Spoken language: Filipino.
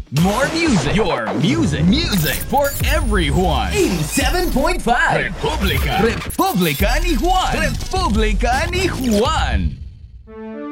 More music. Your music. Music for everyone. 87.5 Republika. Republika ni Juan. Republika ni Juan.